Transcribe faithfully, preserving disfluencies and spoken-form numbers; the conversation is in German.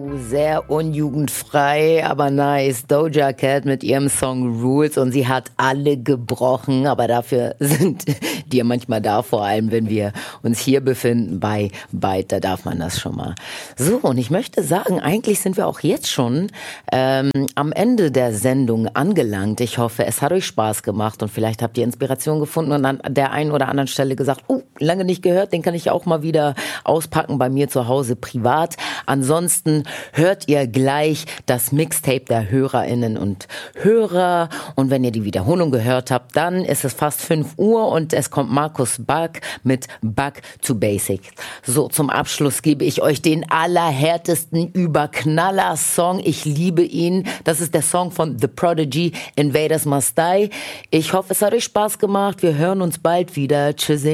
Sehr unjugendfrei, aber nice. Doja Cat mit ihrem Song Rules und sie hat alle gebrochen, aber dafür sind die ja manchmal da, vor allem wenn wir uns hier befinden bei Byte, da darf man das schon mal. So, und ich möchte sagen, eigentlich sind wir auch jetzt schon ähm, am Ende der Sendung angelangt. Ich hoffe, es hat euch Spaß gemacht und vielleicht habt ihr Inspiration gefunden und an der einen oder anderen Stelle gesagt, oh, lange nicht gehört, den kann ich auch mal wieder auspacken bei mir zu Hause privat. Ansonsten hört ihr gleich das Mixtape der HörerInnen und Hörer. Und wenn ihr die Wiederholung gehört habt, dann ist es fast fünf Uhr und es kommt Markus Back mit Back to Basics. So, zum Abschluss gebe ich euch den allerhärtesten Überknaller-Song. Ich liebe ihn. Das ist der Song von The Prodigy, Invaders Must Die. Ich hoffe, es hat euch Spaß gemacht. Wir hören uns bald wieder. Tschüss.